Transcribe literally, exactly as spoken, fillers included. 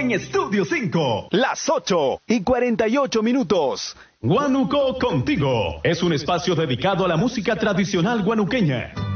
en Estudio cinco. Las ocho y cuarenta y ocho minutos. Guanuco Contigo es un espacio dedicado a la música tradicional guanuqueña.